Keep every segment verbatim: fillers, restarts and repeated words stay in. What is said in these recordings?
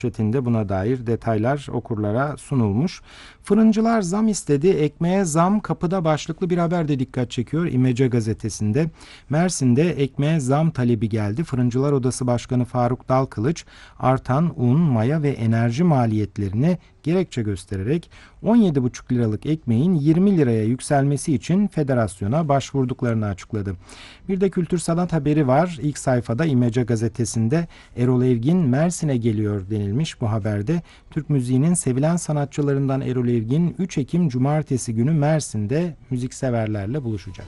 Manşetinde buna dair detaylar okurlara sunulmuş. Fırıncılar zam istedi, ekmeğe zam kapıda başlıklı bir haber de dikkat çekiyor İmece gazetesinde. Mersin'de ekmeğe zam talebi geldi. Fırıncılar Odası Başkanı Faruk Dalkılıç artan un, maya ve enerji maliyetlerini gerekçe göstererek on yedi buçuk liralık ekmeğin yirmi liraya yükselmesi için federasyona başvurduklarını açıkladı. Bir de kültür sanat haberi var. İlk sayfada İmece gazetesinde Erol Evgin Mersin'e geliyor denilmiş bu haberde. Türk müziğinin sevilen sanatçılarından Erol Evgin üç Ekim Cumartesi günü Mersin'de müzikseverlerle buluşacak.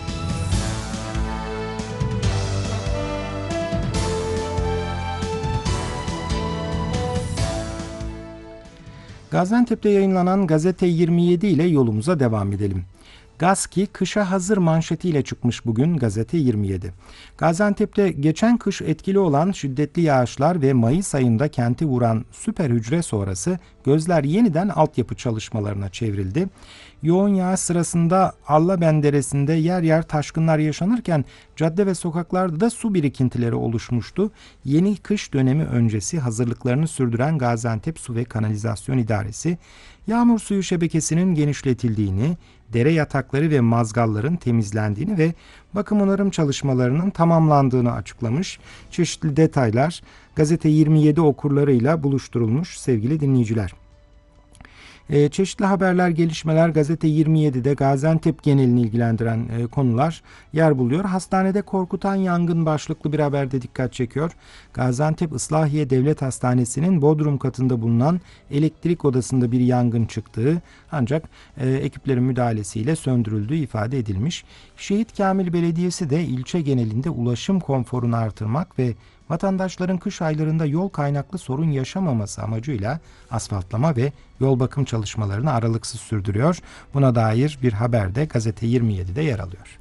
Gaziantep'te yayınlanan Gazete yirmi yedi ile yolumuza devam edelim. Gazki kışa hazır manşetiyle çıkmış bugün Gazete yirmi yedi. Gaziantep'te geçen kış etkili olan şiddetli yağışlar ve Mayıs ayında kenti vuran süper hücre sonrası gözler yeniden altyapı çalışmalarına çevrildi. Yoğun yağış sırasında Allaben Deresi'nde yer yer taşkınlar yaşanırken cadde ve sokaklarda da su birikintileri oluşmuştu. Yeni kış dönemi öncesi hazırlıklarını sürdüren Gaziantep Su ve Kanalizasyon İdaresi, yağmur suyu şebekesinin genişletildiğini, dere yatakları ve mazgalların temizlendiğini ve bakım onarım çalışmalarının tamamlandığını açıklamış. Çeşitli detaylar Gazete yirmi yedi okurlarıyla buluşturulmuş sevgili dinleyiciler. E, çeşitli haberler, gelişmeler Gazete yirmi yedide Gaziantep genelini ilgilendiren e, konular yer buluyor. Hastanede korkutan yangın başlıklı bir haberde dikkat çekiyor. Gaziantep Islahiye Devlet Hastanesi'nin Bodrum katında bulunan elektrik odasında bir yangın çıktığı ancak e, ekiplerin müdahalesiyle söndürüldüğü ifade edilmiş. Şehit Kamil Belediyesi de ilçe genelinde ulaşım konforunu artırmak ve vatandaşların kış aylarında yol kaynaklı sorun yaşamaması amacıyla asfaltlama ve yol bakım çalışmalarını aralıksız sürdürüyor. Buna dair bir haber de Gazete yirmi yedide yer alıyor.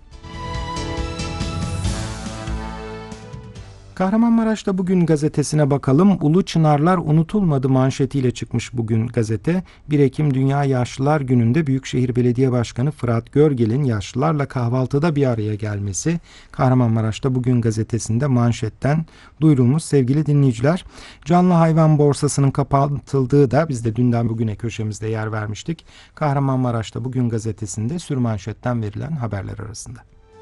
Kahramanmaraş'ta Bugün gazetesine bakalım. Ulu Çınarlar unutulmadı manşetiyle çıkmış bugün gazete. bir Ekim Dünya Yaşlılar Günü'nde Büyükşehir Belediye Başkanı Fırat Görgel'in yaşlılarla kahvaltıda bir araya gelmesi Kahramanmaraş'ta Bugün gazetesinde manşetten duyurulmuş sevgili dinleyiciler. Canlı hayvan borsasının kapatıldığı da biz de dünden bugüne köşemizde yer vermiştik. Kahramanmaraş'ta Bugün gazetesinde sürmanşetten verilen haberler arasında.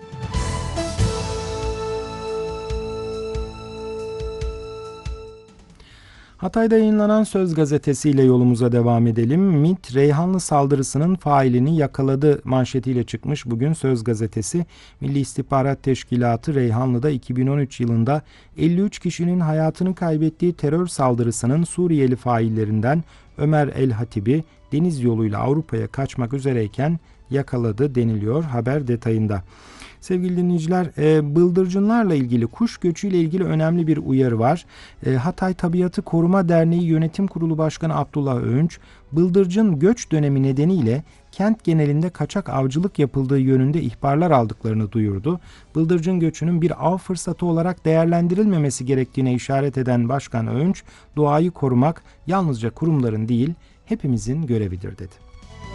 Hatay'da yayınlanan Söz gazetesiyle yolumuza devam edelim. MİT, Reyhanlı saldırısının failini yakaladı manşetiyle çıkmış bugün Söz gazetesi. Milli İstihbarat Teşkilatı Reyhanlı'da iki bin on üç yılında elli üç kişinin hayatını kaybettiği terör saldırısının Suriyeli faillerinden Ömer El Hatib'i deniz yoluyla Avrupa'ya kaçmak üzereyken yakaladı deniliyor haber detayında. Sevgili dinleyiciler, e, bıldırcınlarla ilgili, kuş göçüyle ilgili önemli bir uyarı var. E, Hatay Tabiatı Koruma Derneği Yönetim Kurulu Başkanı Abdullah Öğünç, bıldırcın göç dönemi nedeniyle kent genelinde kaçak avcılık yapıldığı yönünde ihbarlar aldıklarını duyurdu. Bıldırcın göçünün bir av fırsatı olarak değerlendirilmemesi gerektiğine işaret eden Başkan Öğünç, doğayı korumak yalnızca kurumların değil, hepimizin görevidir dedi.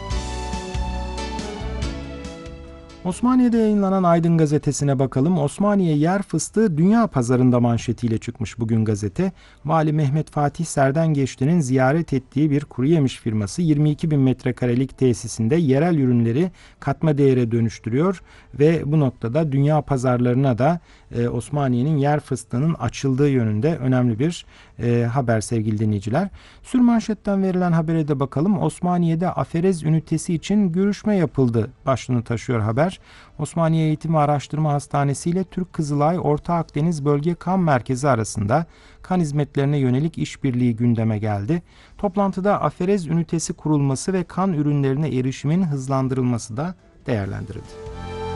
Osmaniye'de yayınlanan Aydın gazetesine bakalım. Osmaniye yer fıstığı dünya pazarında manşetiyle çıkmış bugün gazete. Vali Mehmet Fatih Serdengeçli'nin ziyaret ettiği bir kuru yemiş firması yirmi iki bin metrekarelik tesisinde yerel ürünleri katma değere dönüştürüyor ve bu noktada dünya pazarlarına da e, Osmaniye'nin yer fıstığının açıldığı yönünde önemli bir e, haber sevgili dinleyiciler. Sürmanşetten verilen habere de bakalım. Osmaniye'de aferez ünitesi için görüşme yapıldı başlığını taşıyor haber. Osmaniye Eğitim ve Araştırma Hastanesi ile Türk Kızılay Orta Akdeniz Bölge Kan Merkezi arasında kan hizmetlerine yönelik işbirliği gündeme geldi. Toplantıda aferez ünitesi kurulması ve kan ürünlerine erişimin hızlandırılması da değerlendirildi.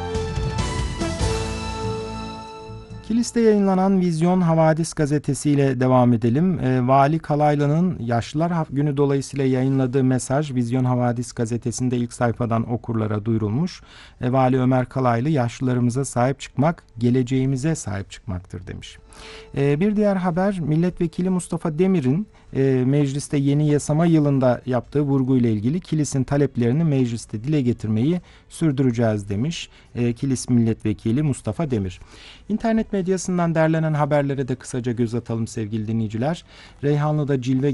Kilis'te yayınlanan Vizyon Havadis gazetesiyle devam edelim. E, Vali Kalaylı'nın Yaşlılar Günü dolayısıyla yayınladığı mesaj Vizyon Havadis gazetesinde ilk sayfadan okurlara duyurulmuş. E, Vali Ömer Kalaylı, yaşlılarımıza sahip çıkmak, geleceğimize sahip çıkmaktır demiş. E, bir diğer haber, Milletvekili Mustafa Demir'in e, mecliste yeni yasama yılında yaptığı vurguyla ilgili Kilis'in taleplerini mecliste dile getirmeyi sürdüreceğiz demiş e, Kilis Milletvekili Mustafa Demir. İnternet medyasından derlenen haberlere de kısaca göz atalım sevgili dinleyiciler. Reyhanlı'da cilve